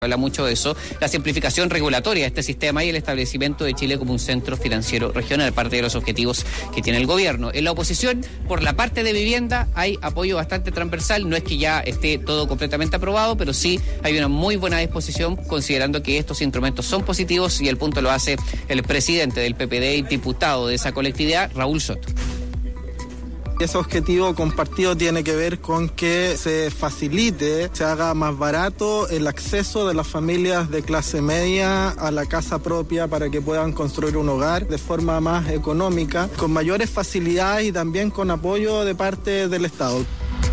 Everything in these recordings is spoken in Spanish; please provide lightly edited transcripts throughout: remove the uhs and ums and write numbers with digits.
habla mucho de eso, la simplificación regulatoria de este sistema y el establecimiento de Chile como un centro financiero regional, parte de los objetivos que tiene el gobierno. En la oposición, por la parte de vivienda, hay apoyo bastante transversal, no es que ya esté todo completamente aprobado, pero sí hay una muy buena disposición, considerando que estos instrumentos son positivos, y el punto lo hace el presidente del PPD y diputado de esa colectividad, Raúl Soto. Ese objetivo compartido tiene que ver con que se facilite, se haga más barato el acceso de las familias de clase media a la casa propia para que puedan construir un hogar de forma más económica, con mayores facilidades y también con apoyo de parte del Estado.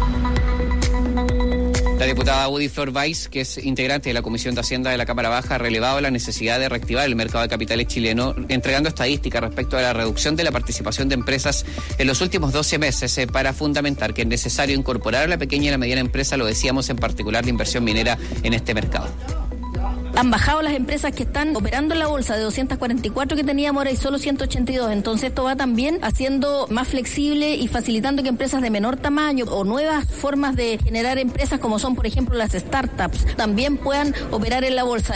La diputada Udi Flor Weiss, que es integrante de la Comisión de Hacienda de la Cámara Baja, ha relevado la necesidad de reactivar el mercado de capitales chileno, entregando estadísticas respecto a la reducción de la participación de empresas en los últimos 12 meses para fundamentar que es necesario incorporar a la pequeña y la mediana empresa, lo decíamos, en particular la inversión minera en este mercado. Han bajado las empresas que están operando en la bolsa de 244 que teníamos, ahora hay solo 182. Entonces esto va también haciendo más flexible y facilitando que empresas de menor tamaño o nuevas formas de generar empresas, como son por ejemplo las startups, también puedan operar en la bolsa.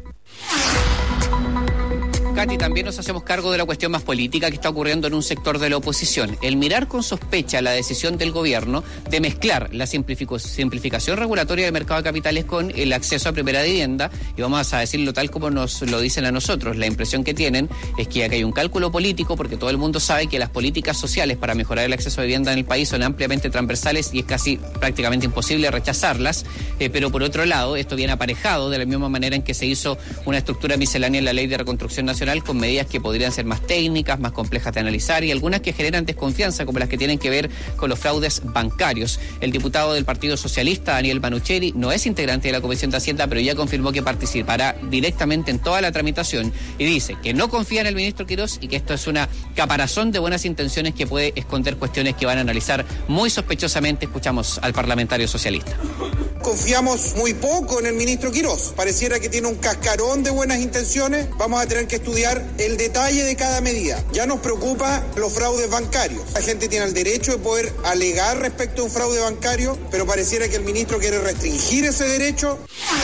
Katy, también nos hacemos cargo de la cuestión más política que está ocurriendo en un sector de la oposición. El mirar con sospecha la decisión del gobierno de mezclar la simplificación regulatoria del mercado de capitales con el acceso a primera vivienda, y vamos a decirlo tal como nos lo dicen a nosotros, la impresión que tienen es que aquí hay un cálculo político, porque todo el mundo sabe que las políticas sociales para mejorar el acceso a vivienda en el país son ampliamente transversales y es casi prácticamente imposible rechazarlas, pero por otro lado, esto viene aparejado de la misma manera en que se hizo una estructura miscelánea en la Ley de Reconstrucción Nacional, con medidas que podrían ser más técnicas, más complejas de analizar, y algunas que generan desconfianza, como las que tienen que ver con los fraudes bancarios. El diputado del Partido Socialista, Daniel Banucheri, no es integrante de la Comisión de Hacienda, pero ya confirmó que participará directamente en toda la tramitación, y dice que no confía en el ministro Quirós y que esto es una caparazón de buenas intenciones que puede esconder cuestiones que van a analizar muy sospechosamente. Escuchamos al parlamentario socialista. Confiamos muy poco en el ministro Quirós. Pareciera que tiene un cascarón de buenas intenciones. Vamos a tener que estudiar el detalle de cada medida. Ya nos preocupa los fraudes bancarios. La gente tiene el derecho de poder alegar respecto a un fraude bancario, pero pareciera que el ministro quiere restringir ese derecho.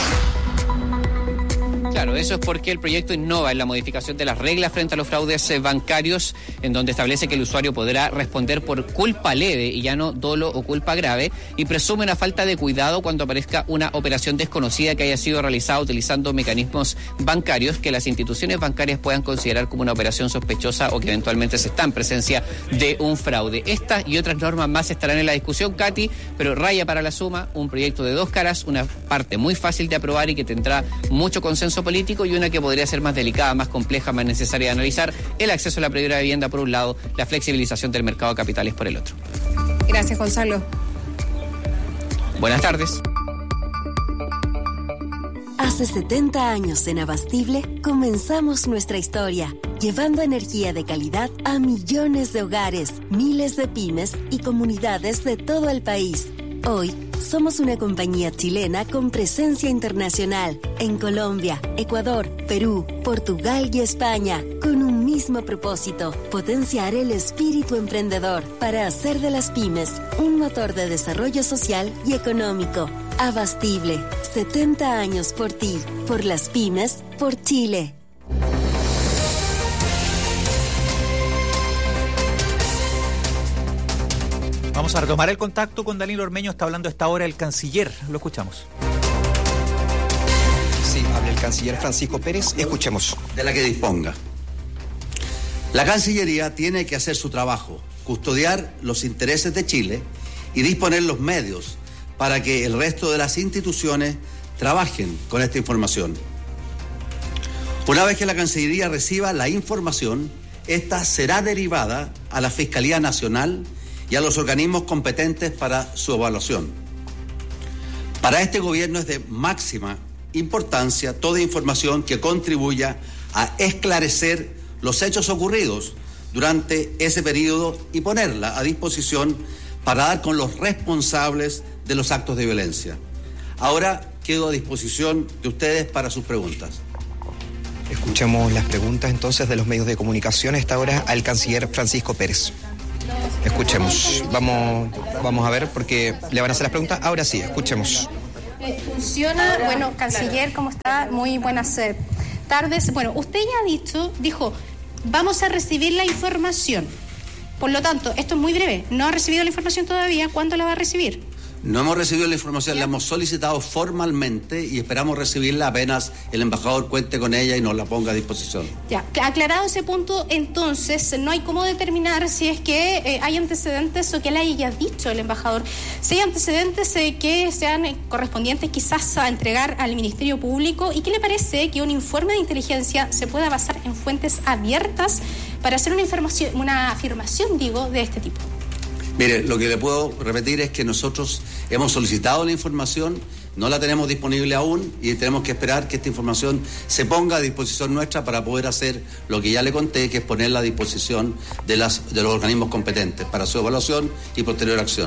Claro, eso es porque el proyecto innova en la modificación de las reglas frente a los fraudes bancarios, en donde establece que el usuario podrá responder por culpa leve y ya no dolo o culpa grave, y presume una falta de cuidado cuando aparezca una operación desconocida que haya sido realizada utilizando mecanismos bancarios que las instituciones bancarias puedan considerar como una operación sospechosa o que eventualmente se está en presencia de un fraude. Estas y otras normas más estarán en la discusión, Katy, pero raya para la suma, un proyecto de dos caras, una parte muy fácil de aprobar y que tendrá mucho consenso político, y una que podría ser más delicada, más compleja, más necesaria de analizar: el acceso a la primera vivienda por un lado, la flexibilización del mercado de capitales por el otro. Gracias, Gonzalo. Buenas tardes. Hace 70 años en Abastible comenzamos nuestra historia, llevando energía de calidad a millones de hogares, miles de pymes y comunidades de todo el país. Hoy somos una compañía chilena con presencia internacional en Colombia, Ecuador, Perú, Portugal y España, con un mismo propósito: potenciar el espíritu emprendedor para hacer de las pymes un motor de desarrollo social y económico. Abastible, 70 años por ti, por las pymes, por Chile. Vamos a retomar el contacto con Danilo Ormeño. Está hablando a esta hora el canciller. Lo escuchamos. Sí, habla el canciller Francisco Pérez. Escuchemos. De la que disponga. La Cancillería tiene que hacer su trabajo, custodiar los intereses de Chile y disponer los medios para que el resto de las instituciones trabajen con esta información. Una vez que la Cancillería reciba la información, esta será derivada a la Fiscalía Nacional y a los organismos competentes para su evaluación. Para este gobierno es de máxima importancia toda información que contribuya a esclarecer los hechos ocurridos durante ese periodo y ponerla a disposición para dar con los responsables de los actos de violencia. Ahora quedo a disposición de ustedes para sus preguntas. Escuchemos las preguntas entonces de los medios de comunicación a esta hora al canciller Francisco Pérez. Escuchemos, vamos a ver porque le van a hacer las preguntas. Ahora sí, escuchemos. Funciona. Bueno, canciller, ¿cómo está? Muy buenas tardes. Bueno, usted ya dijo, vamos a recibir la información. Por lo tanto, esto es muy breve. No ha recibido la información todavía. ¿Cuándo la va a recibir? No hemos recibido la información, la hemos solicitado formalmente y esperamos recibirla apenas el embajador cuente con ella y nos la ponga a disposición. Ya, aclarado ese punto, entonces, no hay cómo determinar si es que hay antecedentes o que le haya dicho el embajador. Si hay antecedentes que sean correspondientes quizás a entregar al Ministerio Público, ¿y qué le parece que un informe de inteligencia se pueda basar en fuentes abiertas para hacer una afirmación de este tipo? Mire, lo que le puedo repetir es que nosotros hemos solicitado la información, no la tenemos disponible aún y tenemos que esperar que esta información se ponga a disposición nuestra para poder hacer lo que ya le conté, que es ponerla a disposición de los organismos competentes para su evaluación y posterior acción.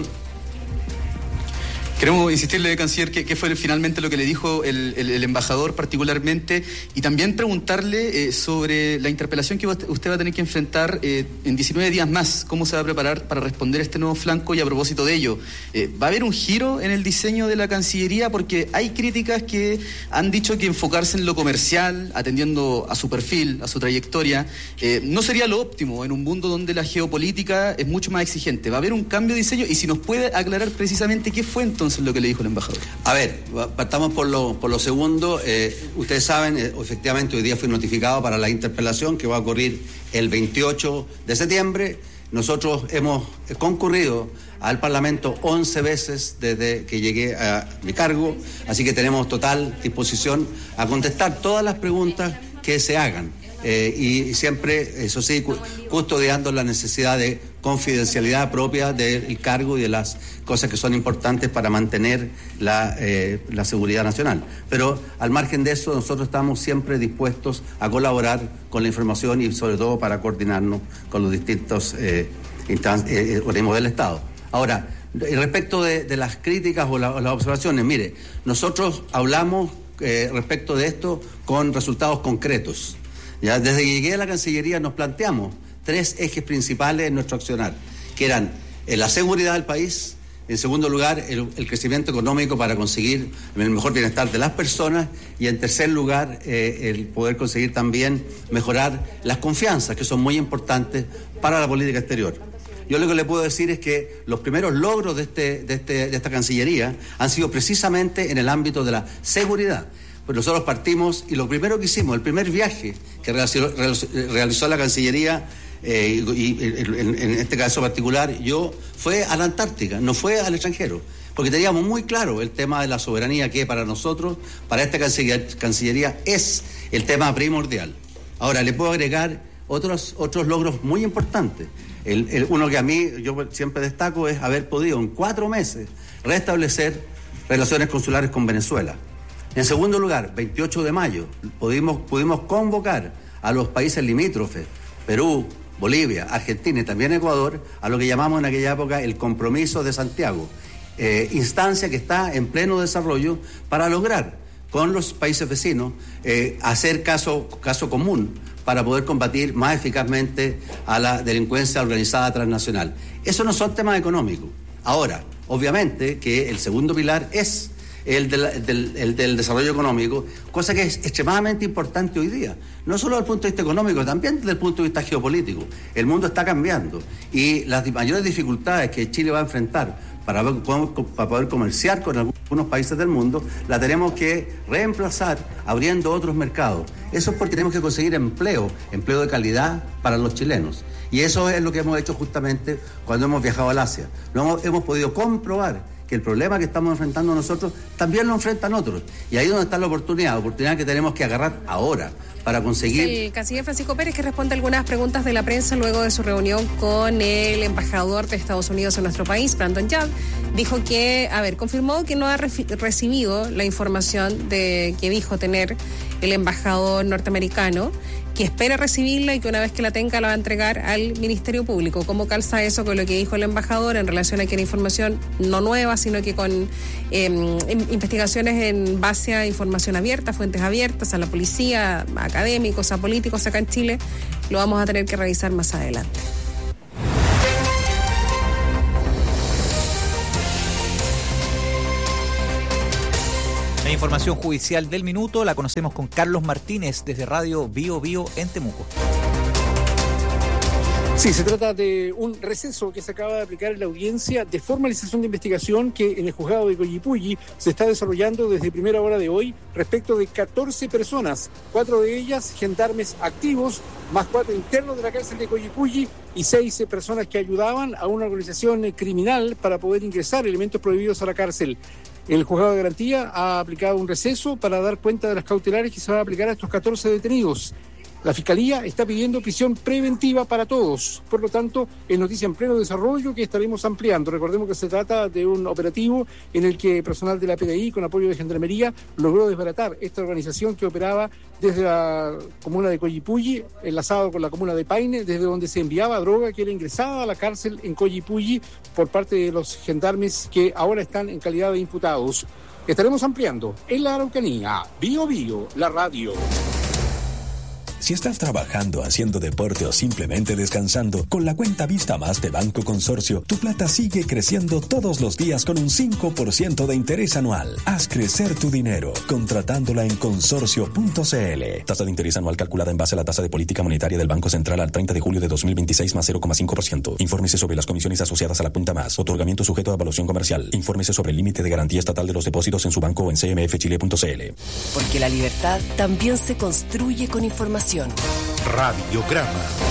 Queremos insistirle, canciller, qué fue finalmente lo que le dijo el embajador particularmente, y también preguntarle sobre la interpelación que usted va a tener que enfrentar en 19 días más. ¿Cómo se va a preparar para responder este nuevo flanco? Y a propósito de ello, ¿va a haber un giro en el diseño de la Cancillería? Porque hay críticas que han dicho que enfocarse en lo comercial, atendiendo a su perfil, a su trayectoria, no sería lo óptimo en un mundo donde la geopolítica es mucho más exigente. ¿Va a haber un cambio de diseño? Y si nos puede aclarar precisamente qué fue entonces lo que le dijo el embajador. A ver, partamos por lo segundo. Ustedes saben, efectivamente hoy día fui notificado para la interpelación que va a ocurrir el 28 de septiembre. Nosotros hemos concurrido al Parlamento 11 veces desde que llegué a mi cargo, así que tenemos total disposición a contestar todas las preguntas que se hagan. Y siempre, eso sí, custodiando la necesidad de confidencialidad propia del cargo y de las cosas que son importantes para mantener la seguridad nacional. Pero al margen de eso, nosotros estamos siempre dispuestos a colaborar con la información y sobre todo para coordinarnos con los distintos organismos del Estado. Ahora, respecto de las críticas o las observaciones, mire, nosotros hablamos respecto de esto con resultados concretos. Ya desde que llegué a la Cancillería nos planteamos 3 ejes principales en nuestro accionar, que eran la seguridad del país, en segundo lugar el crecimiento económico para conseguir el mejor bienestar de las personas y en tercer lugar el poder conseguir también mejorar las confianzas, que son muy importantes para la política exterior. Yo lo que le puedo decir es que los primeros logros de esta Cancillería han sido precisamente en el ámbito de la seguridad. Pues nosotros partimos y lo primero que hicimos, el primer viaje que realizó la Cancillería, y en este caso particular, fue a la Antártica, no fue al extranjero, porque teníamos muy claro el tema de la soberanía, que para nosotros, para esta Cancillería, es el tema primordial. Ahora, le puedo agregar otros logros muy importantes. Uno que a mí yo siempre destaco es haber podido en 4 meses restablecer relaciones consulares con Venezuela. En segundo lugar, 28 de mayo, pudimos convocar a los países limítrofes, Perú, Bolivia, Argentina y también Ecuador, a lo que llamamos en aquella época el Compromiso de Santiago, instancia que está en pleno desarrollo para lograr con los países vecinos hacer caso común para poder combatir más eficazmente a la delincuencia organizada transnacional. Eso no son temas económicos. Ahora, obviamente que el segundo pilar es el del desarrollo económico, cosa que es extremadamente importante hoy día, no solo desde el punto de vista económico, también desde el punto de vista geopolítico. El mundo está cambiando y las mayores dificultades que Chile va a enfrentar para poder comerciar con algunos países del mundo, la tenemos que reemplazar abriendo otros mercados. Eso es porque tenemos que conseguir empleo de calidad para los chilenos. Y eso es lo que hemos hecho justamente cuando hemos viajado al Asia. Hemos podido comprobar que el problema que estamos enfrentando nosotros también lo enfrentan otros. Y ahí es donde está la oportunidad que tenemos que agarrar ahora para conseguir... El canciller Francisco Pérez, que responde algunas preguntas de la prensa luego de su reunión con el embajador de Estados Unidos en nuestro país, Brandon Young, dijo que, confirmó que no ha recibido la información que dijo tener el embajador norteamericano, que espera recibirla y que una vez que la tenga la va a entregar al Ministerio Público. ¿Cómo calza eso con lo que dijo el embajador en relación a que era información no nueva, sino que con investigaciones en base a información abierta, fuentes abiertas, a la policía, a académicos, a políticos acá en Chile? Lo vamos a tener que revisar más adelante. información judicial del minuto la conocemos con Carlos Martínez desde Radio Bio Bio en Temuco. Sí, se trata de un receso que se acaba de aplicar en la audiencia de formalización de investigación que en el juzgado de Coyipulli se está desarrollando desde primera hora de hoy respecto de 14 personas, 4 de ellas gendarmes activos, más 4 internos de la cárcel de Coyipulli y 6 personas que ayudaban a una organización criminal para poder ingresar elementos prohibidos a la cárcel. El juzgado de garantía ha aplicado un receso para dar cuenta de las cautelares que se van a aplicar a estos 14 detenidos. La Fiscalía está pidiendo prisión preventiva para todos. Por lo tanto, es noticia en pleno desarrollo que estaremos ampliando. Recordemos que se trata de un operativo en el que personal de la PDI, con apoyo de Gendarmería, logró desbaratar esta organización que operaba desde la comuna de Coyipulli, enlazado con la comuna de Paine, desde donde se enviaba droga que era ingresada a la cárcel en Coyipulli por parte de los gendarmes que ahora están en calidad de imputados. Estaremos ampliando en la Araucanía. Bio Bio, la radio. Si estás trabajando, haciendo deporte o simplemente descansando, con la cuenta Vista Más de Banco Consorcio, tu plata sigue creciendo todos los días con un 5% de interés anual. Haz crecer tu dinero, contratándola en consorcio.cl. Tasa de interés anual calculada en base a la tasa de política monetaria del Banco Central al 30 de julio de 2026 más 0,5%. Infórmese sobre las comisiones asociadas a la cuenta Más. Otorgamiento sujeto a evaluación comercial. Infórmese sobre el límite de garantía estatal de los depósitos en su banco o en cmfchile.cl. Porque la libertad también se construye con información. Radiograma.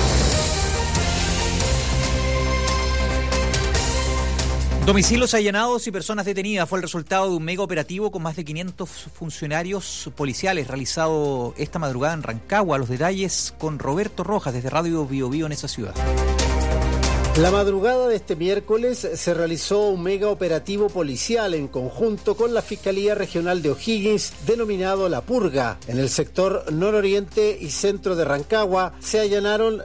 Domicilios allanados y personas detenidas fue el resultado de un mega operativo con más de 500 funcionarios policiales realizado esta madrugada en Rancagua. Los detalles con Roberto Rojas desde Radio Bio Bio en esa ciudad. La madrugada de este miércoles se realizó un mega operativo policial en conjunto con la Fiscalía Regional de O'Higgins, denominado La Purga. En el sector nororiente y centro de Rancagua se allanaron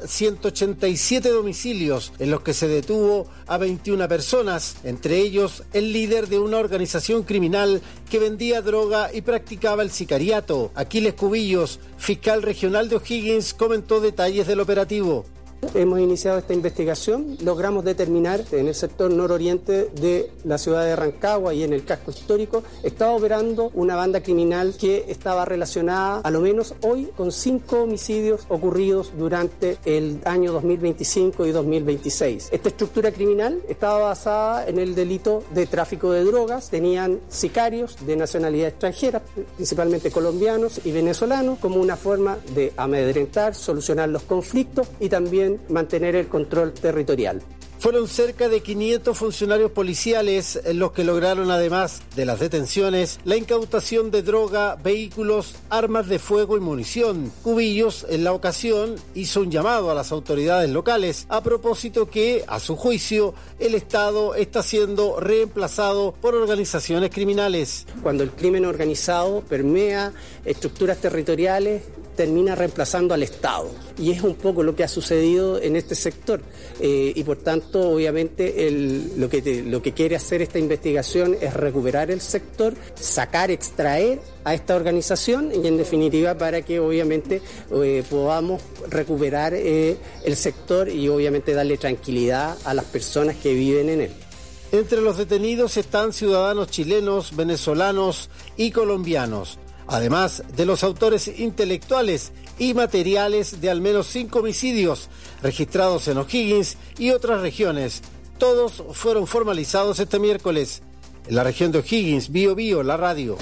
187 domicilios en los que se detuvo a 21 personas, entre ellos el líder de una organización criminal que vendía droga y practicaba el sicariato. Aquiles Cubillos, fiscal regional de O'Higgins, comentó detalles del operativo. Hemos iniciado esta investigación, logramos determinar en el sector nororiente de la ciudad de Rancagua y en el casco histórico estaba operando una banda criminal que estaba relacionada, a lo menos hoy, con 5 homicidios ocurridos durante el año 2025 y 2026. Esta estructura criminal estaba basada en el delito de tráfico de drogas, tenían sicarios de nacionalidad extranjera, principalmente colombianos y venezolanos, como una forma de amedrentar, solucionar los conflictos y también mantener el control territorial. Fueron cerca de 500 funcionarios policiales los que lograron, además de las detenciones, la incautación de droga, vehículos, armas de fuego y munición. Cubillos, en la ocasión, hizo un llamado a las autoridades locales a propósito que, a su juicio, el Estado está siendo reemplazado por organizaciones criminales. Cuando el crimen organizado permea estructuras territoriales, termina reemplazando al Estado. Y es un poco lo que ha sucedido en este sector. Y por tanto, obviamente, lo que quiere hacer esta investigación es recuperar el sector, extraer a esta organización y en definitiva para que obviamente podamos recuperar el sector y obviamente darle tranquilidad a las personas que viven en él. Entre los detenidos están ciudadanos chilenos, venezolanos y colombianos, además de los autores intelectuales y materiales de al menos 5 homicidios registrados en O'Higgins y otras regiones. Todos fueron formalizados este miércoles. En la región de O'Higgins, Bio Bio, la radio.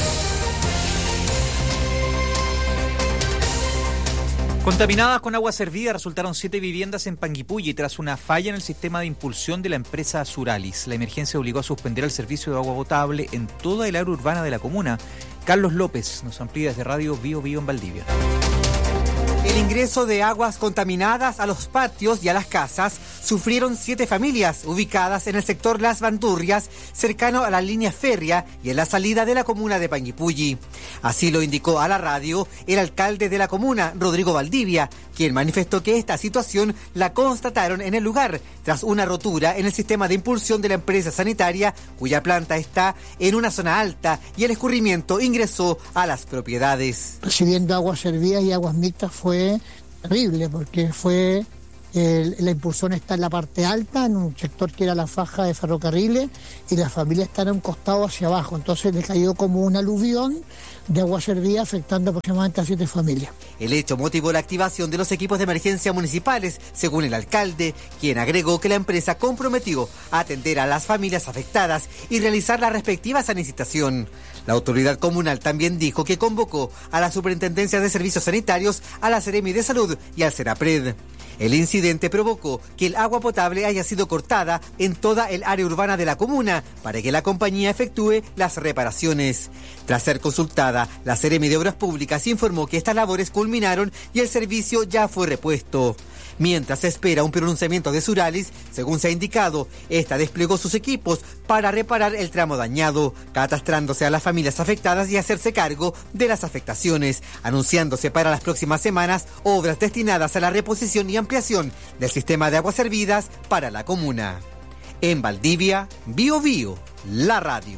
Contaminadas con agua servida resultaron 7 viviendas en Panguipulli tras una falla en el sistema de impulsión de la empresa Suralis. La emergencia obligó a suspender el servicio de agua potable en toda el área urbana de la comuna. Carlos López nos amplía desde Radio Bio Bio en Valdivia. El ingreso de aguas contaminadas a los patios y a las casas sufrieron 7 familias ubicadas en el sector Las Bandurrias, cercano a la línea férrea y en la salida de la comuna de Panguipulli. Así lo indicó a la radio el alcalde de la comuna, Rodrigo Valdivia, quien manifestó que esta situación la constataron en el lugar tras una rotura en el sistema de impulsión de la empresa sanitaria, cuya planta está en una zona alta y el escurrimiento ingresó a las propiedades. Recibiendo aguas servidas y aguas mixtas fue terrible porque fue La impulsión está en la parte alta, en un sector que era la faja de ferrocarriles, y la familia está en un costado hacia abajo. Entonces le cayó como un aluvión de agua servida, afectando aproximadamente a 7 familias. El hecho motivó la activación de los equipos de emergencia municipales, según el alcalde, quien agregó que la empresa comprometió a atender a las familias afectadas y realizar la respectiva sanitización. La autoridad comunal también dijo que convocó a la Superintendencia de Servicios Sanitarios, a la Seremi de Salud y al Senapred. El incidente provocó que el agua potable haya sido cortada en toda el área urbana de la comuna para que la compañía efectúe las reparaciones. Tras ser consultada, la Seremi de Obras Públicas informó que estas labores culminaron y el servicio ya fue repuesto. Mientras se espera un pronunciamiento de Suralis, según se ha indicado, esta desplegó sus equipos para reparar el tramo dañado, catastrándose a las familias afectadas y hacerse cargo de las afectaciones, anunciándose para las próximas semanas obras destinadas a la reposición y ampliación del sistema de aguas servidas para la comuna. En Valdivia, Bio Bio, la radio.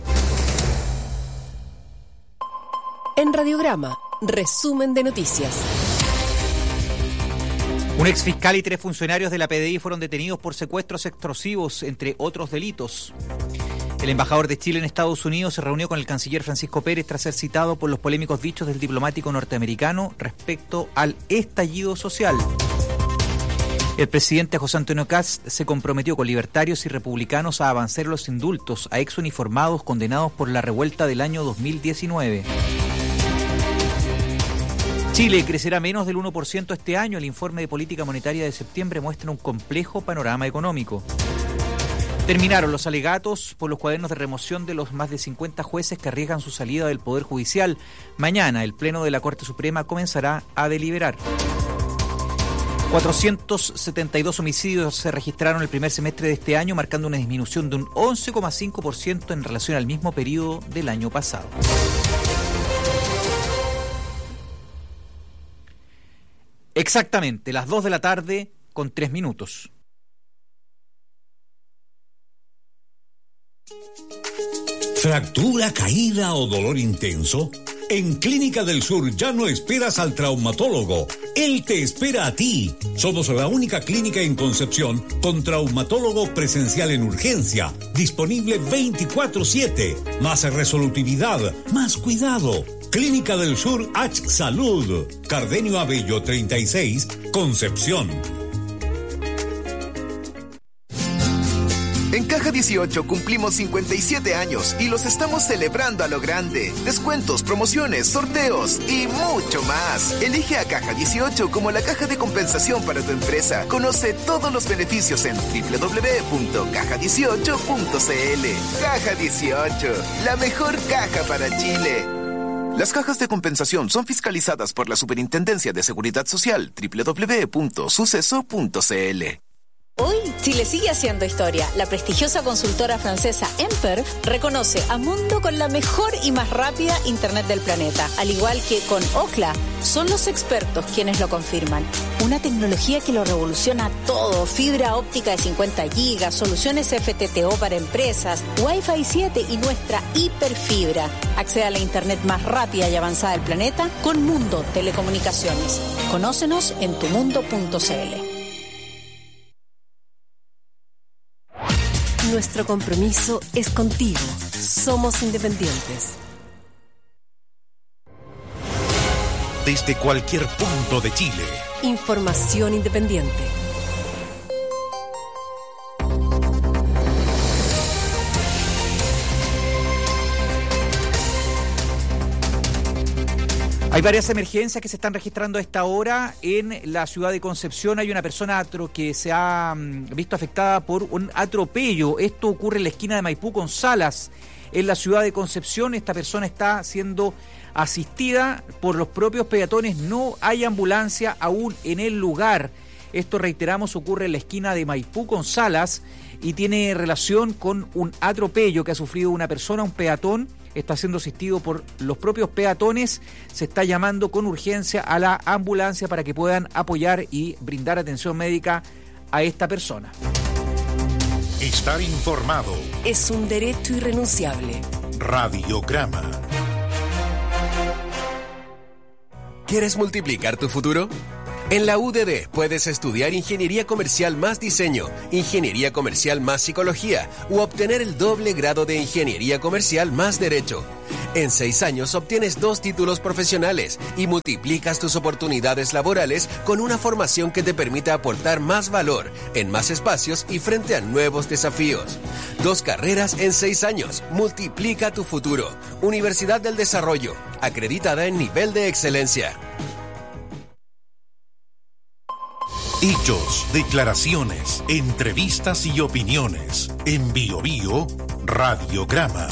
En Radiograma, resumen de noticias. Un exfiscal y 3 funcionarios de la PDI fueron detenidos por secuestros extorsivos, entre otros delitos. El embajador de Chile en Estados Unidos se reunió con el canciller Francisco Pérez tras ser citado por los polémicos dichos del diplomático norteamericano respecto al estallido social. El presidente José Antonio Kast se comprometió con libertarios y republicanos a avanzar los indultos a exuniformados condenados por la revuelta del año 2019. Chile crecerá menos del 1% este año. El informe de política monetaria de septiembre muestra un complejo panorama económico. Terminaron los alegatos por los cuadernos de remoción de los más de 50 jueces que arriesgan su salida del Poder Judicial. Mañana el Pleno de la Corte Suprema comenzará a deliberar. 472 homicidios se registraron el primer semestre de este año, marcando una disminución de un 11,5% en relación al mismo periodo del año pasado. Exactamente, las 2 de la tarde con 3 minutos. ¿Fractura, caída o dolor intenso? En Clínica del Sur ya no esperas al traumatólogo. Él te espera a ti. Somos la única clínica en Concepción con traumatólogo presencial en urgencia, disponible 24/7. Más resolutividad, más cuidado. Clínica del Sur H Salud, Cardenio Abello 36, Concepción. En Caja 18 cumplimos 57 años y los estamos celebrando a lo grande. Descuentos, promociones, sorteos y mucho más. Elige a Caja 18 como la caja de compensación para tu empresa. Conoce todos los beneficios en www.caja18.cl. Caja 18, la mejor caja para Chile. Las cajas de compensación son fiscalizadas por la Superintendencia de Seguridad Social, www.suceso.cl. Hoy, Chile sigue haciendo historia. La prestigiosa consultora francesa Emperf reconoce a Mundo con la mejor y más rápida Internet del planeta. Al igual que con Ookla, son los expertos quienes lo confirman. Una tecnología que lo revoluciona todo. Fibra óptica de 50 gigas, soluciones FTTO para empresas, Wi-Fi 7 y nuestra hiperfibra. Accede a la Internet más rápida y avanzada del planeta con Mundo Telecomunicaciones. Conócenos en tumundo.cl. Nuestro compromiso es contigo. Somos independientes. Desde cualquier punto de Chile. Información independiente. Hay varias emergencias que se están registrando a esta hora en la ciudad de Concepción. Hay una persona que se ha visto afectada por un atropello. Esto ocurre en la esquina de Maipú con Salas, en la ciudad de Concepción. Esta persona está siendo asistida por los propios peatones. No hay ambulancia aún en el lugar. Esto, reiteramos, ocurre en la esquina de Maipú con Salas y tiene relación con un atropello que ha sufrido una persona, un peatón. Está siendo asistido por los propios peatones. Se está llamando con urgencia a la ambulancia para que puedan apoyar y brindar atención médica a esta persona. Estar informado es un derecho irrenunciable. Radiograma. ¿Quieres multiplicar tu futuro? En la UDD puedes estudiar Ingeniería Comercial más Diseño, Ingeniería Comercial más Psicología u obtener el doble grado de Ingeniería Comercial más Derecho. En 6 años obtienes 2 títulos profesionales y multiplicas tus oportunidades laborales con una formación que te permita aportar más valor en más espacios y frente a nuevos desafíos. 2 carreras en 6 años. Multiplica tu futuro. Universidad del Desarrollo, acreditada en nivel de excelencia. Hechos, declaraciones, entrevistas y opiniones. En Bio Bio, Radiograma.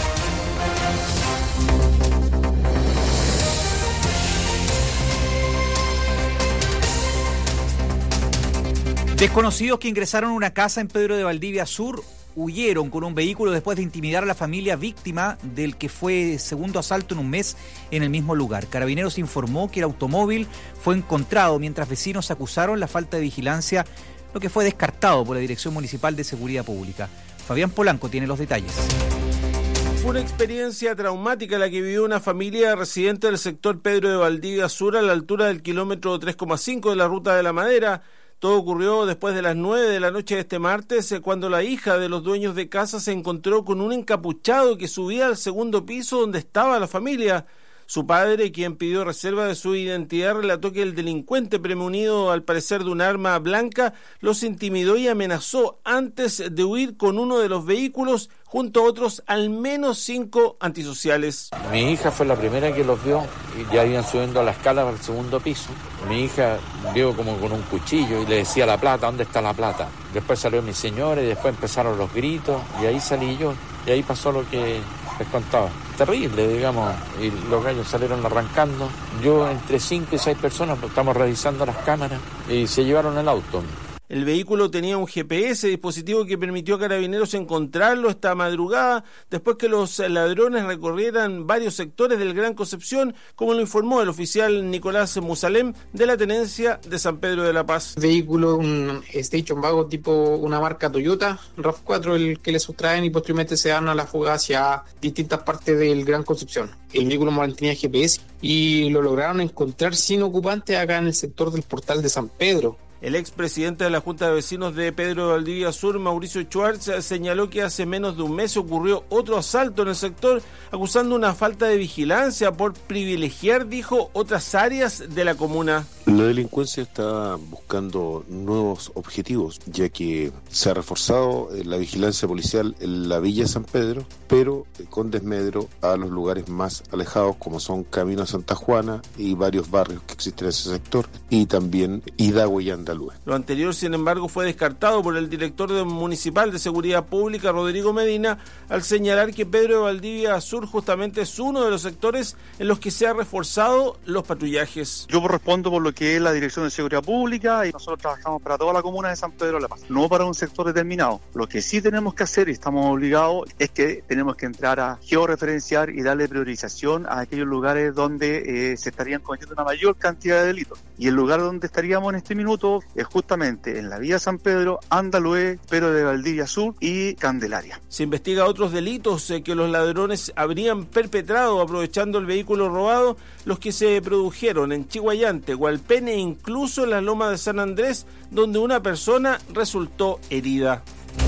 Desconocidos que ingresaron a una casa en Pedro de Valdivia Sur huyeron con un vehículo después de intimidar a la familia víctima del que fue segundo asalto en un mes en el mismo lugar. Carabineros informó que el automóvil fue encontrado mientras vecinos acusaron la falta de vigilancia, lo que fue descartado por la Dirección Municipal de Seguridad Pública. Fabián Polanco tiene los detalles. Fue una experiencia traumática la que vivió una familia residente del sector Pedro de Valdivia Sur a la altura del kilómetro 3,5 de la Ruta de la Madera. Todo ocurrió después de las 9 de la noche de este martes, cuando la hija de los dueños de casa se encontró con un encapuchado que subía al segundo piso donde estaba la familia. Su padre, quien pidió reserva de su identidad, relató que el delincuente, premunido al parecer de un arma blanca, los intimidó y amenazó antes de huir con uno de los vehículos junto a otros al menos 5 antisociales. Mi hija fue la primera que los vio y ya iban subiendo a la escala para el segundo piso. Mi hija vio como con un cuchillo y le decía la plata, ¿dónde está la plata? Después salió mi señora y después empezaron los gritos y ahí salí yo y ahí pasó lo que les contaba. Terrible, digamos, y los gallos salieron arrancando. Yo entre 5 y 6 personas pues, estamos revisando las cámaras y se llevaron el auto. El vehículo tenía un GPS, dispositivo que permitió a Carabineros encontrarlo esta madrugada, después que los ladrones recorrieran varios sectores del Gran Concepción, como lo informó el oficial Nicolás Musalem de la Tenencia de San Pedro de la Paz. El vehículo, un Station Wagon tipo una marca Toyota, RAV4, el que le sustraen y posteriormente se dan a la fuga hacia distintas partes del Gran Concepción. El vehículo mantenía GPS y lo lograron encontrar sin ocupantes acá en el sector del Portal de San Pedro. El expresidente de la Junta de Vecinos de Pedro de Valdivia Sur, Mauricio Schwartz, señaló que hace menos de un mes ocurrió otro asalto en el sector, acusando una falta de vigilancia por privilegiar, dijo, otras áreas de la comuna. La delincuencia está buscando nuevos objetivos, ya que se ha reforzado la vigilancia policial en la Villa San Pedro, pero con desmedro a los lugares más alejados, como son Camino a Santa Juana y varios barrios que existen en ese sector, y también Hidagüe y Andaluz. Lo anterior, sin embargo, fue descartado por el director municipal de Seguridad Pública, Rodrigo Medina, al señalar que Pedro de Valdivia Sur justamente es uno de los sectores en los que se ha reforzado los patrullajes. Yo respondo por lo que es la Dirección de Seguridad Pública y nosotros trabajamos para toda la comuna de San Pedro de la Paz, no para un sector determinado. Lo que sí tenemos que hacer y estamos obligados es que tenemos que entrar a georreferenciar y darle priorización a aquellos lugares donde se estarían cometiendo una mayor cantidad de delitos. Y el lugar donde estaríamos en este minuto es justamente en la Vía San Pedro, Andaluz, Pedro de Valdivia Sur y Candelaria. Se investiga otros delitos que los ladrones habrían perpetrado aprovechando el vehículo robado, los que se produjeron en Chihuayante, Hualpene e incluso en la Loma de San Andrés, donde una persona resultó herida.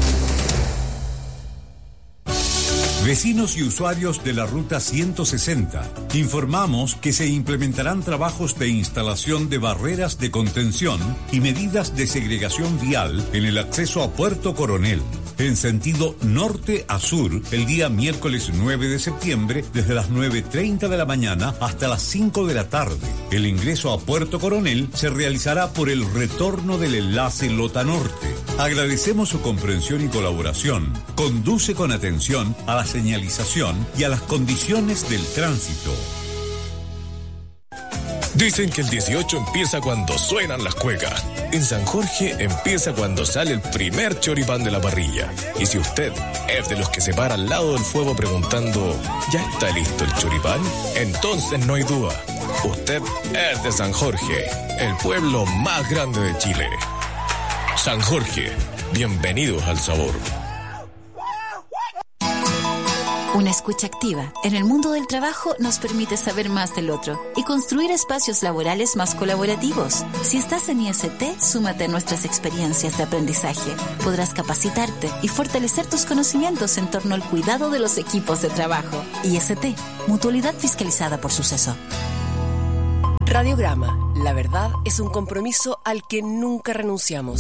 Vecinos y usuarios de la Ruta 160, informamos que se implementarán trabajos de instalación de barreras de contención y medidas de segregación vial en el acceso a Puerto Coronel, en sentido norte a sur, el día miércoles 9 de septiembre, desde las 9:30 de la mañana hasta las 5 de la tarde. El ingreso a Puerto Coronel se realizará por el retorno del enlace Lota Norte. Agradecemos su comprensión y colaboración. Conduce con atención a la señalización y a las condiciones del tránsito. Dicen que el 18 empieza cuando suenan las cuecas. En San Jorge empieza cuando sale el primer choripán de la parrilla. Y si usted es de los que se para al lado del fuego preguntando ¿ya está listo el choripán? Entonces no hay duda. Usted es de San Jorge, el pueblo más grande de Chile. San Jorge, bienvenidos al sabor. Una escucha activa en el mundo del trabajo nos permite saber más del otro y construir espacios laborales más colaborativos. Si estás en IST, súmate a nuestras experiencias de aprendizaje. Podrás capacitarte y fortalecer tus conocimientos en torno al cuidado de los equipos de trabajo. IST, Mutualidad fiscalizada por Suceso. Radiograma. La verdad es un compromiso al que nunca renunciamos.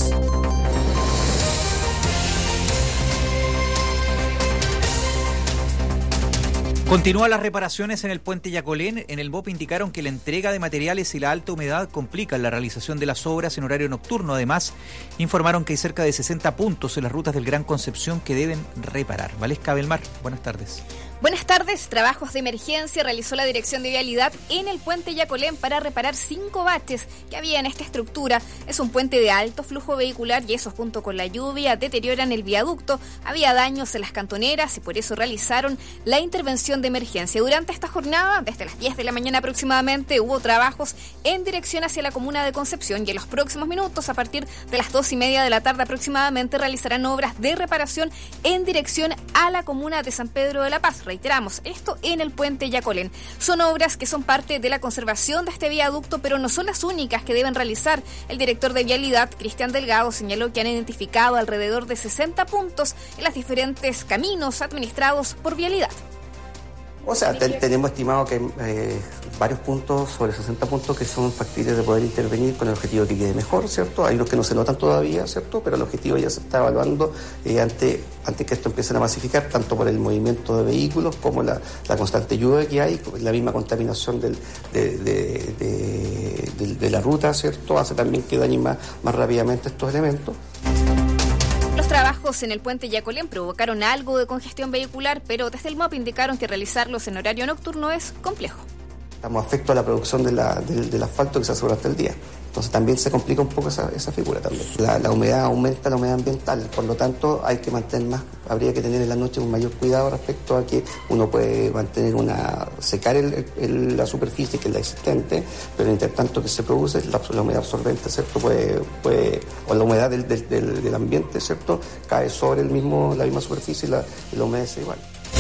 Continúan las reparaciones en el puente Yacolén. En el MOP indicaron que la entrega de materiales y la alta humedad complican la realización de las obras en horario nocturno. Además, informaron que hay cerca de 60 puntos en las rutas del Gran Concepción que deben reparar. Valesca Belmar, buenas tardes. Buenas tardes. Trabajos de emergencia realizó la Dirección de Vialidad en el puente Yacolén para reparar 5 baches que había en esta estructura. Es un puente de alto flujo vehicular y esos, junto con la lluvia, deterioran el viaducto. Había daños en las cantoneras y por eso realizaron la intervención de emergencia. Durante esta jornada, desde las 10 de la mañana aproximadamente, hubo trabajos en dirección hacia la comuna de Concepción y en los próximos minutos, a partir de las 2:30 de la tarde aproximadamente, realizarán obras de reparación en dirección a la comuna de San Pedro de la Paz. Reiteramos, esto en el puente Yacolén. Son obras que son parte de la conservación de este viaducto, pero no son las únicas que deben realizar. El director de Vialidad, Cristian Delgado, señaló que han identificado alrededor de 60 puntos en los diferentes caminos administrados por Vialidad. O sea, tenemos estimado que varios puntos, sobre 60 puntos, que son factibles de poder intervenir con el objetivo de que quede mejor, ¿cierto? Hay unos que no se notan todavía, ¿cierto? Pero el objetivo ya se está evaluando antes que esto empiece a masificar, tanto por el movimiento de vehículos como la constante lluvia que hay, la misma contaminación de la ruta, ¿cierto? Hace también que dañen más rápidamente estos elementos. Los trabajos en el puente Yacolén provocaron algo de congestión vehicular, pero desde el MOP indicaron que realizarlos en horario nocturno es complejo. Estamos afectos a la producción del asfalto que se hace durante el día. Entonces también se complica un poco esa figura también. La humedad aumenta, la humedad ambiental, por lo tanto habría que tener en la noche un mayor cuidado respecto a que uno puede secar la superficie que es la existente, pero entre tanto que se produce la humedad absorbente, ¿cierto? O la humedad del ambiente, ¿cierto? Cae sobre la misma superficie y la humedad es igual.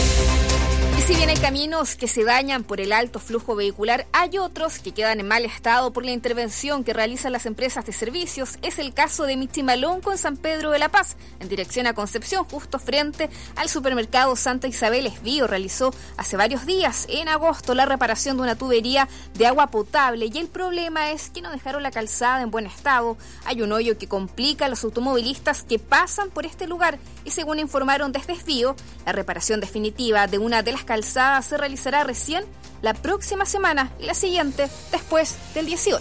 Y si bien hay caminos que se dañan por el alto flujo vehicular, hay otros que quedan en mal estado por la intervención que realizan las empresas de servicios. Es el caso de Michimalonco en San Pedro de la Paz, en dirección a Concepción, justo frente al supermercado Santa Isabel Esbío. Realizó hace varios días, en agosto, la reparación de una tubería de agua potable y el problema es que no dejaron la calzada en buen estado. Hay un hoyo que complica a los automovilistas que pasan por este lugar y, según informaron desde Esbío, la reparación definitiva de una de las calzada se realizará recién la próxima semana y la siguiente después del 18.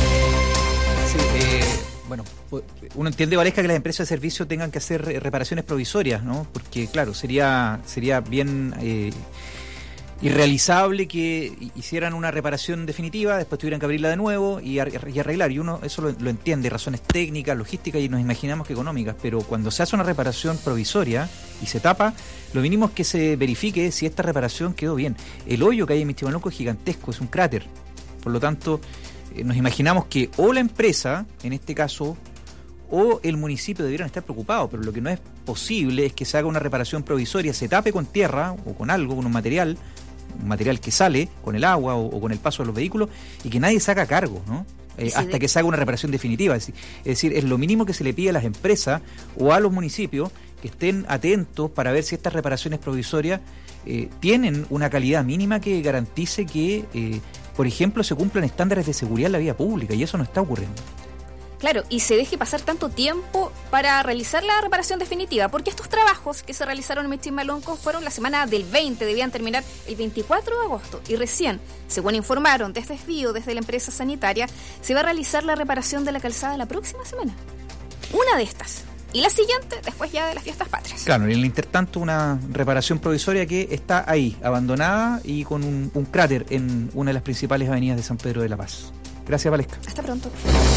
Sí, bueno, uno entiende, Valesca, que las empresas de servicio tengan que hacer reparaciones provisorias, ¿no? Porque, claro, sería bien irrealizable que hicieran una reparación definitiva, después tuvieran que abrirla de nuevo y arreglar. Y uno eso lo entiende, razones técnicas, logísticas y nos imaginamos que económicas, pero cuando se hace una reparación provisoria y se tapa, lo mínimo es que se verifique si esta reparación quedó bien. El hoyo que hay en Michimalonco es gigantesco, es un cráter. Por lo tanto, nos imaginamos que o la empresa, en este caso, o el municipio debieran estar preocupados, pero lo que no es posible es que se haga una reparación provisoria, se tape con tierra o con algo, con un material que sale con el agua o con el paso de los vehículos y que nadie se haga cargo, ¿no? Hasta que se haga una reparación definitiva. Es decir, es lo mínimo que se le pide a las empresas o a los municipios que estén atentos para ver si estas reparaciones provisorias tienen una calidad mínima que garantice que, por ejemplo, se cumplan estándares de seguridad en la vía pública, y eso no está ocurriendo. Claro, y se deje pasar tanto tiempo para realizar la reparación definitiva, porque estos trabajos que se realizaron en Michimalonco fueron la semana del 20, debían terminar el 24 de agosto, y recién, según informaron desde Esbío, desde la empresa sanitaria, se va a realizar la reparación de la calzada la próxima semana. Una de estas. Y la siguiente, después ya de las fiestas patrias. Claro, en el intertanto una reparación provisoria que está ahí, abandonada y con un cráter en una de las principales avenidas de San Pedro de la Paz. Gracias, Valesca. Hasta pronto.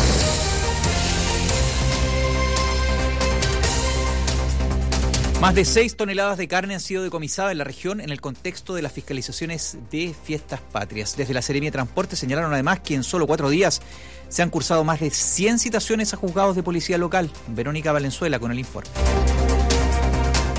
Más de 6 toneladas de carne han sido decomisadas en la región en el contexto de las fiscalizaciones de fiestas patrias. Desde la Seremia de Transporte señalaron además que en solo 4 días se han cursado más de 100 citaciones a juzgados de policía local. Verónica Valenzuela con el informe.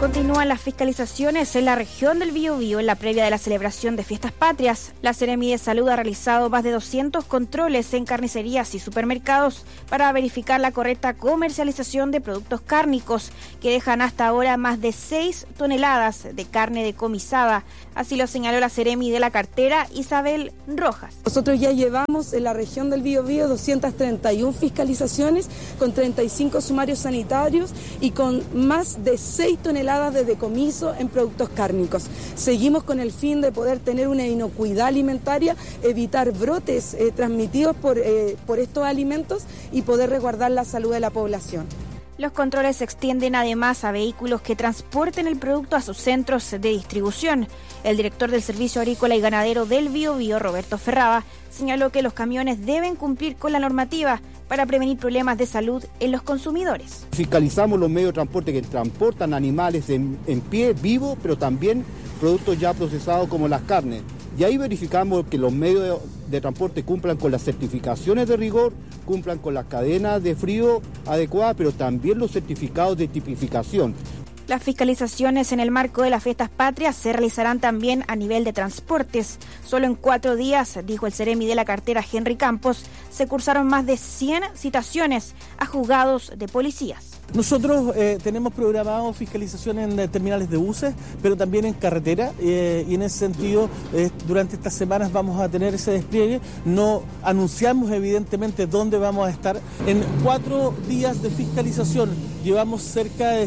Continúan las fiscalizaciones en la región del Biobío en la previa de la celebración de Fiestas Patrias. La Seremi de Salud ha realizado más de 200 controles en carnicerías y supermercados para verificar la correcta comercialización de productos cárnicos, que dejan hasta ahora más de 6 toneladas de carne decomisada. Así lo señaló la Seremi de la cartera, Isabel Rojas. Nosotros ya llevamos en la región del Biobío 231 fiscalizaciones con 35 sumarios sanitarios y con más de 6 toneladas de decomiso en productos cárnicos. Seguimos con el fin de poder tener una inocuidad alimentaria, evitar brotes transmitidos por estos alimentos y poder resguardar la salud de la población. Los controles se extienden además a vehículos que transporten el producto a sus centros de distribución. El director del Servicio Agrícola y Ganadero del Biobío, Roberto Ferrada, señaló que los camiones deben cumplir con la normativa para prevenir problemas de salud en los consumidores. Fiscalizamos los medios de transporte que transportan animales en pie, vivo, pero también productos ya procesados como las carnes. Y ahí verificamos que los medios de transporte cumplan con las certificaciones de rigor, cumplan con las cadenas de frío adecuadas, pero también los certificados de tipificación. Las fiscalizaciones en el marco de las Fiestas Patrias se realizarán también a nivel de transportes. Solo en 4 días, dijo el Seremi de la cartera Henry Campos, se cursaron más de 100 citaciones a juzgados de policías. Nosotros tenemos programado fiscalización en terminales de buses, pero también en carretera, y en ese sentido durante estas semanas vamos a tener ese despliegue. No anunciamos evidentemente dónde vamos a estar. En 4 días de fiscalización llevamos cerca de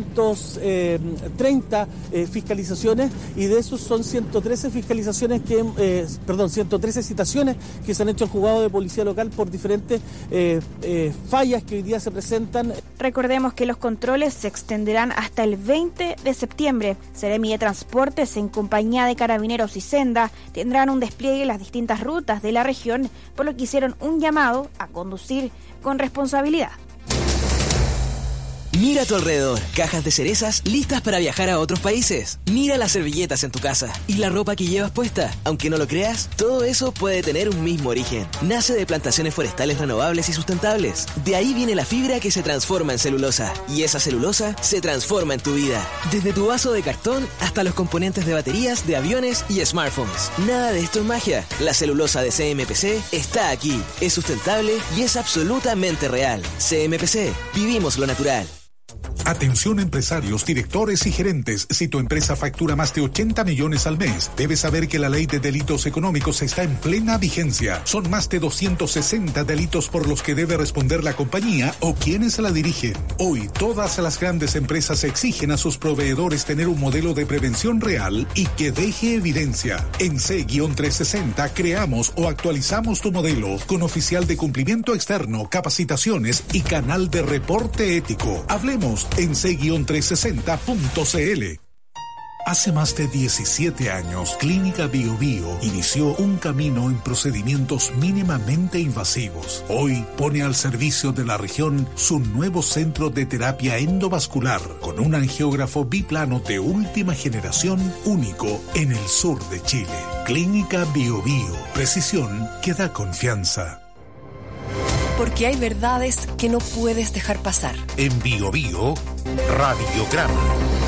730 fiscalizaciones, y de esos son 113 fiscalizaciones 113 citaciones que se han hecho al juzgado de policía local por diferentes fallas que hoy día se presentan. Recordemos que los controles se extenderán hasta el 20 de septiembre. Seremi de Transportes, en compañía de Carabineros y Senda, tendrán un despliegue en las distintas rutas de la región, por lo que hicieron un llamado a conducir con responsabilidad. Mira a tu alrededor, cajas de cerezas listas para viajar a otros países. Mira las servilletas en tu casa y la ropa que llevas puesta. Aunque no lo creas, todo eso puede tener un mismo origen. Nace de plantaciones forestales renovables y sustentables. De ahí viene la fibra que se transforma en celulosa. Y esa celulosa se transforma en tu vida. Desde tu vaso de cartón hasta los componentes de baterías, de aviones y smartphones. Nada de esto es magia. La celulosa de CMPC está aquí. Es sustentable y es absolutamente real. CMPC, vivimos lo natural. Atención empresarios, directores y gerentes. Si tu empresa factura más de 80 millones al mes, debes saber que la ley de delitos económicos está en plena vigencia. Son más de 260 delitos por los que debe responder la compañía o quienes la dirigen. Hoy, todas las grandes empresas exigen a sus proveedores tener un modelo de prevención real y que deje evidencia. En C-360 creamos o actualizamos tu modelo con oficial de cumplimiento externo, capacitaciones y canal de reporte ético. Hablemos en c-360.cl. Hace más de 17 años, Clínica Biobío inició un camino en procedimientos mínimamente invasivos. Hoy pone al servicio de la región su nuevo centro de terapia endovascular con un angiógrafo biplano de última generación, único en el sur de Chile. Clínica Biobío, precisión que da confianza. Porque hay verdades que no puedes dejar pasar. En Biobío, Radiograma.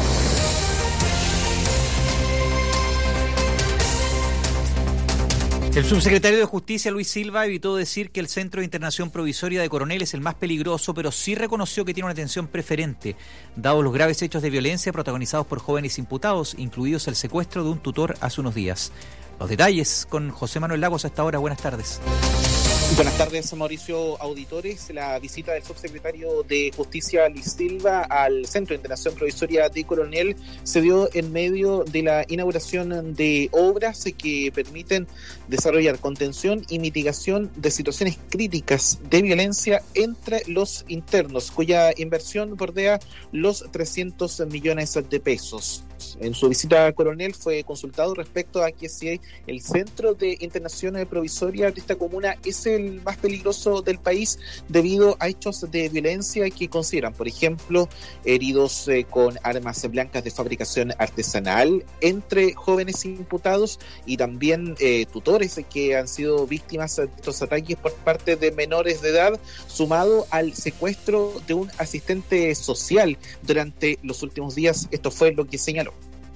El subsecretario de Justicia, Luis Silva, evitó decir que el Centro de Internación Provisoria de Coronel es el más peligroso, pero sí reconoció que tiene una atención preferente, dados los graves hechos de violencia protagonizados por jóvenes imputados, incluidos el secuestro de un tutor hace unos días. Los detalles con José Manuel Lagos a esta hora. Buenas tardes. Buenas tardes, Mauricio, auditores. La visita del subsecretario de Justicia, Luis Silva, al Centro de Internación Provisoria de Coronel se dio en medio de la inauguración de obras que permiten desarrollar contención y mitigación de situaciones críticas de violencia entre los internos, cuya inversión bordea los 300 millones de pesos. En su visita a Coronel fue consultado respecto a que si el centro de internación provisoria de esta comuna es el más peligroso del país debido a hechos de violencia que consideran, por ejemplo, heridos con armas blancas de fabricación artesanal entre jóvenes imputados y también tutores que han sido víctimas de estos ataques por parte de menores de edad, sumado al secuestro de un asistente social durante los últimos días. Esto fue lo que señaló.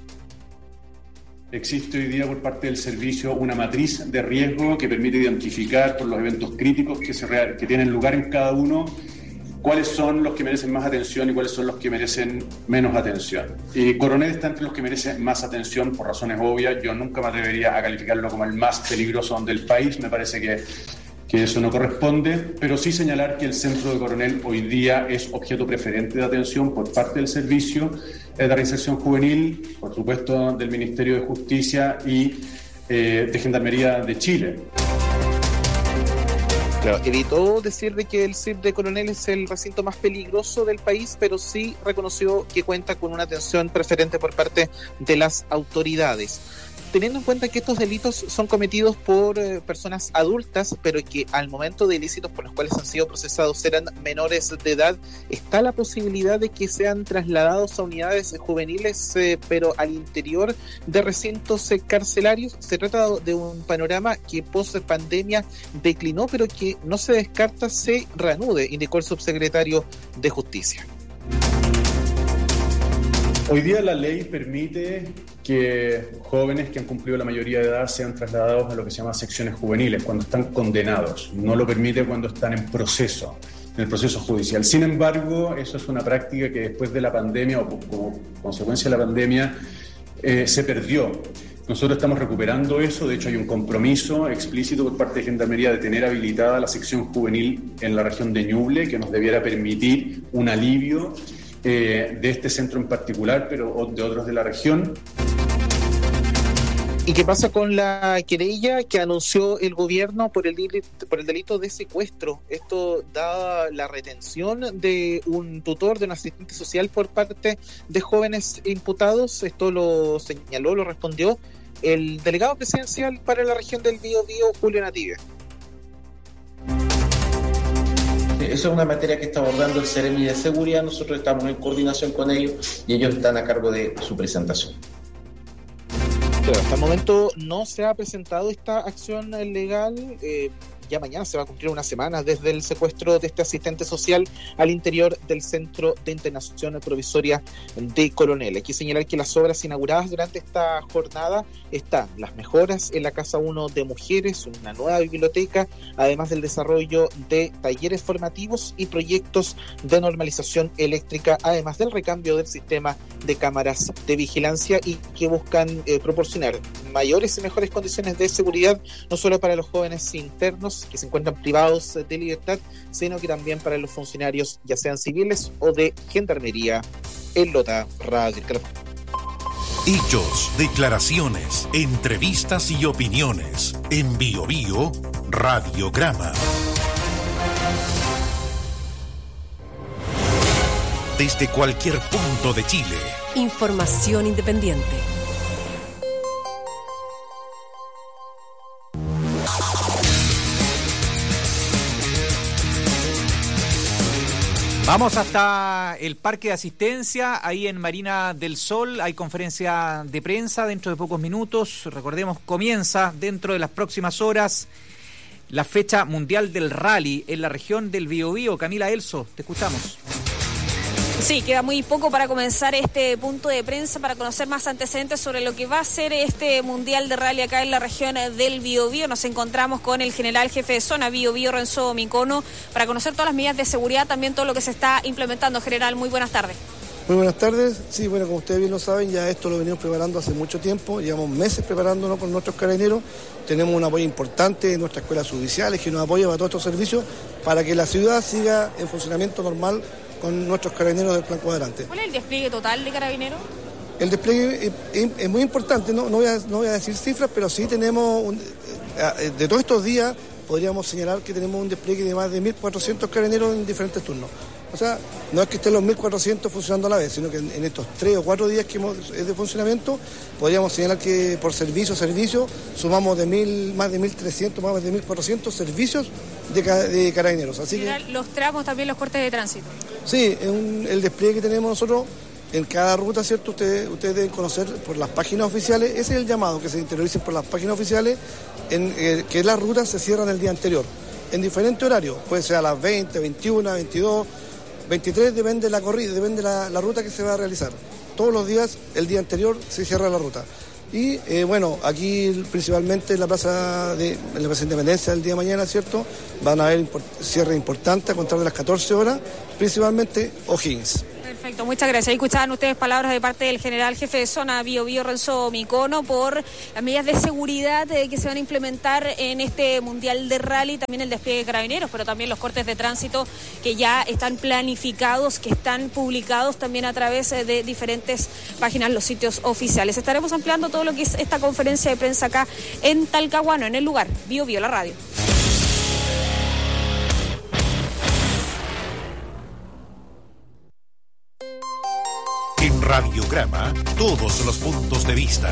Existe hoy día por parte del servicio una matriz de riesgo que permite identificar por los eventos críticos que tienen lugar en cada uno cuáles son los que merecen más atención y cuáles son los que merecen menos atención. Coronel está entre los que merecen más atención por razones obvias. Yo nunca me atrevería a calificarlo como el más peligroso del país. Me parece que eso no corresponde, pero sí señalar que el centro de Coronel hoy día es objeto preferente de atención por parte del Servicio de Reinserción Juvenil, por supuesto del Ministerio de Justicia y de Gendarmería de Chile. Claro, evitó decir de que el CIP de Coronel es el recinto más peligroso del país, pero sí reconoció que cuenta con una atención preferente por parte de las autoridades. Teniendo en cuenta que estos delitos son cometidos por personas adultas, pero que al momento de ilícitos por los cuales han sido procesados eran menores de edad, está la posibilidad de que sean trasladados a unidades juveniles, pero al interior de recintos carcelarios. Se trata de un panorama que post pandemia declinó, pero que no se descarta se reanude, indicó el subsecretario de Justicia. Hoy día la ley permite que jóvenes que han cumplido la mayoría de edad sean trasladados a lo que se llama secciones juveniles, cuando están condenados. No lo permite cuando están en el proceso judicial. Sin embargo, eso es una práctica que después de la pandemia o como consecuencia de la pandemia se perdió. Nosotros estamos recuperando eso. De hecho, hay un compromiso explícito por parte de Gendarmería de tener habilitada la sección juvenil en la región de Ñuble, que nos debiera permitir un alivio de este centro en particular, pero de otros de la región. ¿Y qué pasa con la querella que anunció el gobierno por el delito de secuestro? Esto da la retención de un tutor, de un asistente social por parte de jóvenes imputados. Esto lo señaló, lo respondió el delegado presidencial para la región del Biobío, Julio Native. Eso es una materia que está abordando el Ceremi de Seguridad. Nosotros estamos en coordinación con ellos y ellos están a cargo de su presentación. Pero hasta el momento no se ha presentado esta acción legal. Ya mañana se va a cumplir una semana desde el secuestro de este asistente social al interior del Centro de Internación Provisoria de Coronel. Hay que señalar que las obras inauguradas durante esta jornada están las mejoras en la Casa 1 de Mujeres, una nueva biblioteca, además del desarrollo de talleres formativos y proyectos de normalización eléctrica, además del recambio del sistema de cámaras de vigilancia y que buscan proporcionar mayores y mejores condiciones de seguridad, no solo para los jóvenes internos que se encuentran privados de libertad, sino que también para los funcionarios, ya sean civiles o de gendarmería. En Lota Radio. Hechos, declaraciones, entrevistas y opiniones. En Biobío Radiograma. Desde cualquier punto de Chile. Información independiente. Vamos hasta el Parque de Asistencia, ahí en Marina del Sol. Hay conferencia de prensa dentro de pocos minutos. Recordemos, comienza dentro de las próximas horas la fecha mundial del rally en la región del Biobío. Camila Elso, te escuchamos. Sí, queda muy poco para comenzar este punto de prensa, para conocer más antecedentes sobre lo que va a ser este Mundial de Rally acá en la región del Biobío. Nos encontramos con el general jefe de zona Biobío, Renzo Micono, para conocer todas las medidas de seguridad, también todo lo que se está implementando. General, muy buenas tardes. Muy buenas tardes. Sí, bueno, como ustedes bien lo saben, ya esto lo venimos preparando hace mucho tiempo. Llevamos meses preparándonos con nuestros carabineros. Tenemos un apoyo importante en nuestras escuelas judiciales que nos apoya para todos estos servicios para que la ciudad siga en funcionamiento normal con nuestros carabineros del Plan Cuadrante. ¿Cuál es el despliegue total de carabineros? El despliegue es muy importante, no voy a decir cifras, pero sí tenemos, de todos estos días, podríamos señalar que tenemos un despliegue de más de 1.400 carabineros en diferentes turnos. O sea, no es que estén los 1.400 funcionando a la vez, sino que en estos 3 o 4 días que hemos de funcionamiento, podríamos señalar que por servicio sumamos más de 1.300, más de 1.400 servicios de carabineros. Así que, los tramos, también los cortes de tránsito. Sí, el despliegue que tenemos nosotros en cada ruta, ¿cierto? Ustedes deben conocer por las páginas oficiales, ese es el llamado, que se interioricen por las páginas oficiales, que las rutas se cierran el día anterior, en diferente horario, puede ser a las 20, 21, 22, 23, depende de la corrida, depende de la ruta que se va a realizar. Todos los días, el día anterior, se cierra la ruta. Y aquí principalmente en la Plaza Independencia el día de mañana, ¿cierto? Van a haber cierre importante a contar de las 14 horas, principalmente O'Higgins. Perfecto, muchas gracias. Ahí escuchaban ustedes palabras de parte del general jefe de zona Biobío, Renzo Micono, por las medidas de seguridad que se van a implementar en este Mundial de Rally, también el despliegue de carabineros, pero también los cortes de tránsito que ya están planificados, que están publicados también a través de diferentes páginas, los sitios oficiales. Estaremos ampliando todo lo que es esta conferencia de prensa acá en Talcahuano, en el lugar Biobío, la radio. En Radiograma, todos los puntos de vista.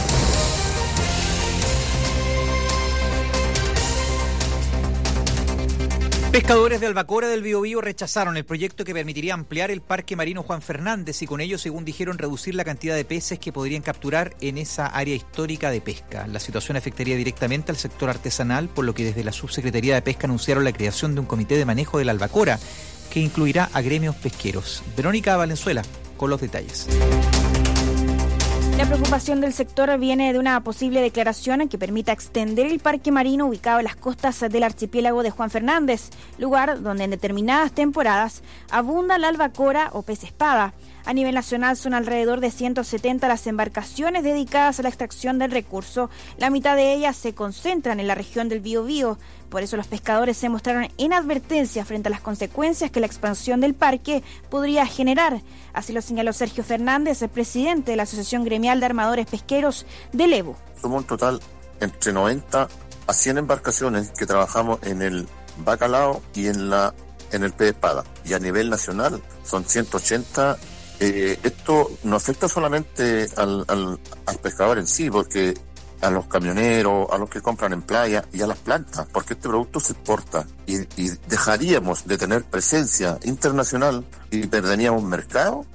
Pescadores de Albacora del Biobío rechazaron el proyecto que permitiría ampliar el Parque Marino Juan Fernández y con ello, según dijeron, reducir la cantidad de peces que podrían capturar en esa área histórica de pesca. La situación afectaría directamente al sector artesanal, por lo que desde la Subsecretaría de Pesca anunciaron la creación de un comité de manejo de la albacora que incluirá a gremios pesqueros. Verónica Valenzuela con los detalles. La preocupación del sector viene de una posible declaración que permita extender el parque marino ubicado en las costas del archipiélago de Juan Fernández, lugar donde en determinadas temporadas abunda la albacora o pez espada. A nivel nacional son alrededor de 170 las embarcaciones dedicadas a la extracción del recurso. La mitad de ellas se concentran en la región del Biobío. Por eso los pescadores se mostraron en advertencia frente a las consecuencias que la expansión del parque podría generar. Así lo señaló Sergio Fernández, el presidente de la Asociación Gremial de Armadores Pesqueros del EBU. Somos un total entre 90 a 100 embarcaciones que trabajamos en el bacalao y en el pez espada. Y a nivel nacional son 180. Esto no afecta solamente al pescador en sí, porque a los camioneros, a los que compran en playa y a las plantas, porque este producto se exporta y dejaríamos de tener presencia internacional y perderíamos mercado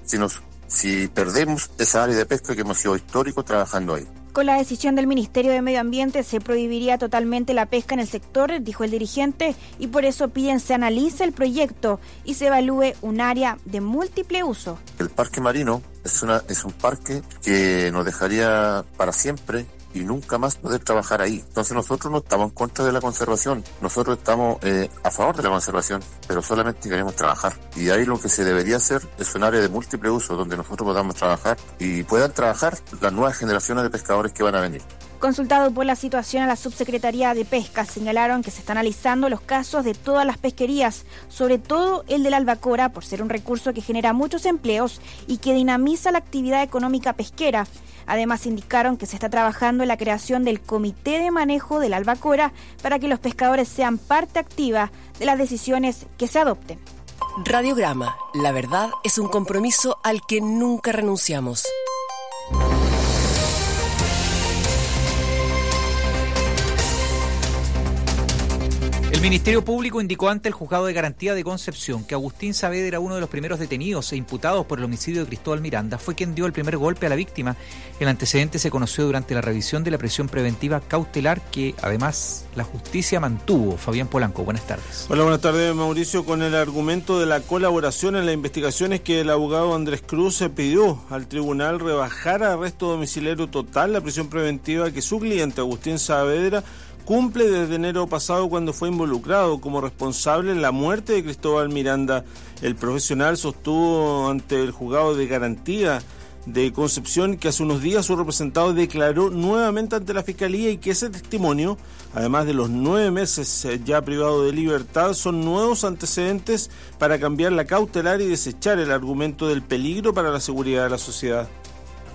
si perdemos esa área de pesca que hemos sido históricos trabajando ahí. Con la decisión del Ministerio de Medio Ambiente se prohibiría totalmente la pesca en el sector, dijo el dirigente, y por eso piden se analice el proyecto y se evalúe un área de múltiple uso. El parque marino es un parque que nos dejaría para siempre y nunca más poder trabajar ahí. Entonces nosotros no estamos en contra de la conservación, nosotros estamos a favor de la conservación, pero solamente queremos trabajar. Y ahí lo que se debería hacer es un área de múltiple uso donde nosotros podamos trabajar y puedan trabajar las nuevas generaciones de pescadores que van a venir. Consultado por la situación a la Subsecretaría de Pesca, señalaron que se están analizando los casos de todas las pesquerías, sobre todo el de la albacora, por ser un recurso que genera muchos empleos y que dinamiza la actividad económica pesquera. Además, indicaron que se está trabajando en la creación del Comité de Manejo de la Albacora para que los pescadores sean parte activa de las decisiones que se adopten. Radiograma, la verdad es un compromiso al que nunca renunciamos. El Ministerio Público indicó ante el Juzgado de Garantía de Concepción que Agustín Saavedra, uno de los primeros detenidos e imputados por el homicidio de Cristóbal Miranda, fue quien dio el primer golpe a la víctima. El antecedente se conoció durante la revisión de la prisión preventiva cautelar que, además, la justicia mantuvo. Fabián Polanco, buenas tardes. Hola, buenas tardes, Mauricio. Con el argumento de la colaboración en las investigaciones que el abogado Andrés Cruz se pidió al tribunal rebajar a arresto domiciliario total la prisión preventiva que su cliente, Agustín Saavedra, cumple desde enero pasado cuando fue involucrado como responsable en la muerte de Cristóbal Miranda. El profesional sostuvo ante el juzgado de garantía de Concepción que hace unos días su representado declaró nuevamente ante la Fiscalía y que ese testimonio, además de los 9 meses ya privado de libertad, son nuevos antecedentes para cambiar la cautelar y desechar el argumento del peligro para la seguridad de la sociedad.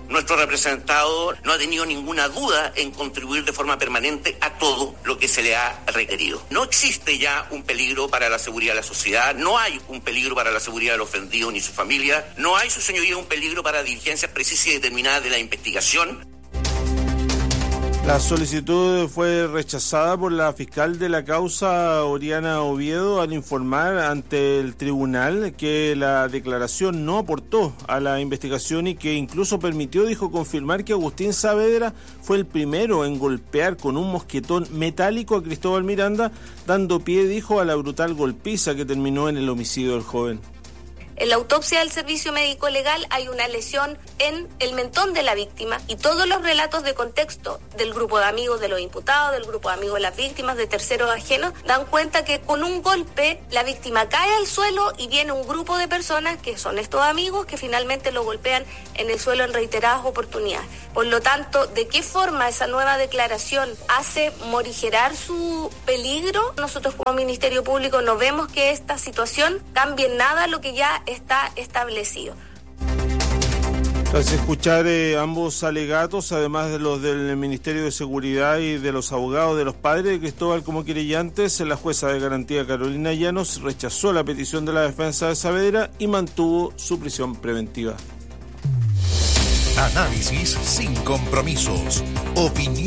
Nuestro representado no ha tenido ninguna duda en contribuir de forma permanente a todo lo que se le ha requerido. No existe ya un peligro para la seguridad de la sociedad, no hay un peligro para la seguridad del ofendido ni su familia, no hay, su señoría, un peligro para diligencias precisas y determinadas de la investigación. La solicitud fue rechazada por la fiscal de la causa, Oriana Oviedo, al informar ante el tribunal que la declaración no aportó a la investigación y que incluso permitió, dijo, confirmar que Agustín Saavedra fue el primero en golpear con un mosquetón metálico a Cristóbal Miranda, dando pie, dijo, a la brutal golpiza que terminó en el homicidio del joven. En la autopsia del servicio médico legal hay una lesión en el mentón de la víctima y todos los relatos de contexto del grupo de amigos de los imputados, del grupo de amigos de las víctimas, de terceros ajenos, dan cuenta que con un golpe la víctima cae al suelo y viene un grupo de personas que son estos amigos que finalmente lo golpean en el suelo en reiteradas oportunidades. Por lo tanto, ¿de qué forma esa nueva declaración hace morigerar su peligro? Nosotros como Ministerio Público no vemos que esta situación cambie en nada lo que ya está establecido. Tras escuchar ambos alegatos, además de los del Ministerio de Seguridad y de los abogados de los padres de Cristóbal como querellantes, la jueza de garantía Carolina Llanos rechazó la petición de la defensa de Saavedra y mantuvo su prisión preventiva. Análisis sin compromisos. Opinión.